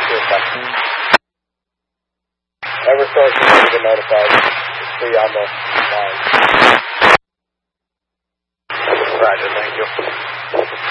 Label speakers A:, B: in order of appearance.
A: Eversource needs to get notified. See you on the line.
B: Roger, thank you.